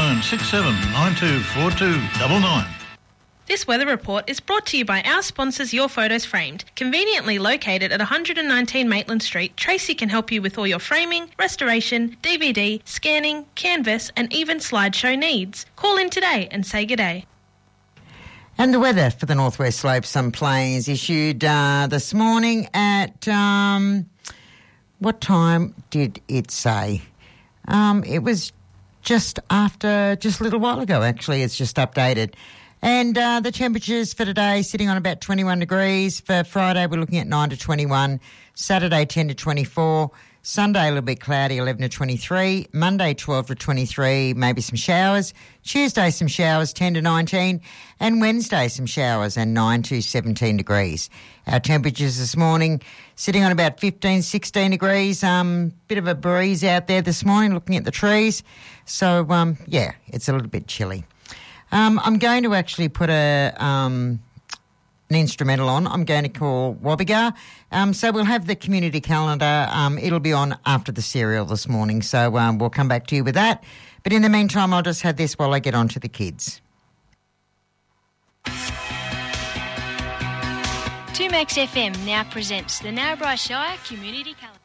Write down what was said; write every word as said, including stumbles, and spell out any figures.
phone six seven nine two four two nine nine. This weather report is brought to you by our sponsors Your Photos Framed. Conveniently located at one nineteen Maitland Street, Tracy can help you with all your framing, restoration, D V D, scanning, canvas and even slideshow needs. Call in today and say g'day. And the weather for the Northwest Slopes and Plains issued uh, this morning at, um, what time did it say? Um, it was just after, just a little while ago actually, it's just updated. And uh, the temperatures for today sitting on about twenty-one degrees. For Friday, we're looking at nine to twenty-one. Saturday, ten to twenty-four. Sunday, a little bit cloudy, eleven to twenty-three. Monday, twelve to twenty-three, maybe some showers. Tuesday, some showers, ten to nineteen. And Wednesday, some showers and nine to seventeen degrees. Our temperatures this morning sitting on about fifteen, sixteen degrees. Um, bit of a breeze out there this morning looking at the trees. So, um, yeah, it's a little bit chilly. Um, I'm going to actually put a um, an instrumental on. I'm going to call Wobbegar. Um, so we'll have the community calendar. Um, it'll be on after the serial this morning. So um, we'll come back to you with that. But in the meantime, I'll just have this while I get on to the kids. two Max F M now presents the Narrabri Shire Community Calendar.